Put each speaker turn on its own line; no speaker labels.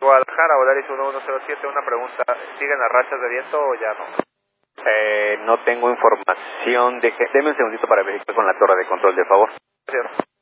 Guadalajara, Volaris 1107, una pregunta. ¿Siguen las rachas de viento o ya no?
No tengo información. Deme un segundito para verificar con la torre de control, de favor.
Cierto.